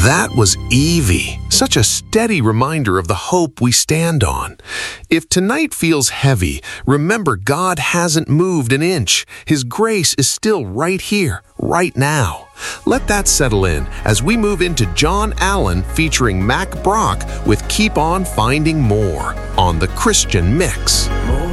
That was Evie, such a steady reminder of the hope we stand on. If tonight feels heavy, remember God hasn't moved an inch. His grace is still right here, right now. Let that settle in as we move into John Allen featuring Mac Brock with Keep On Finding More on The Christian Mix.